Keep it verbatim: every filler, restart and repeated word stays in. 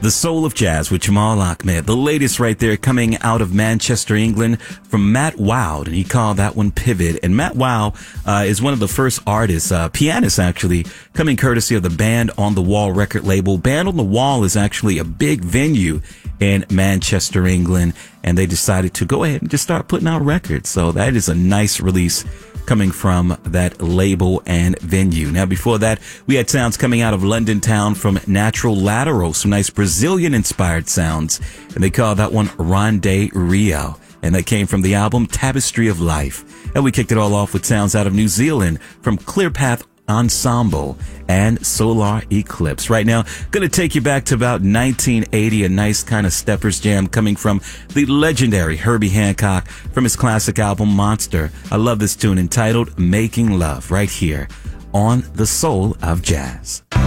The Soul of Jazz with Jamal Ahmed. The latest right there coming out of Manchester, England from Matt Wild. And he called that one Pivot. And Matt Wild uh, is one of the first artists, uh, pianists actually, coming courtesy of the Band on the Wall record label. Band on the Wall is actually a big venue in Manchester, England. And they decided to go ahead and just start putting out records. So that is a nice release coming from that label and venue. Now, before that, we had sounds coming out of London town from Natural Lateral, some nice Brazilian-inspired sounds, and they call that one Ronde Rio, and that came from the album Tapestry of Life. And we kicked it all off with sounds out of New Zealand from Clearpath Ensemble and Solar Eclipse. Right now, going to take you back to about nineteen eighty, a nice kind of steppers jam coming from the legendary Herbie Hancock from his classic album Monster. I love this tune entitled Making Love right here on The Soul of Jazz.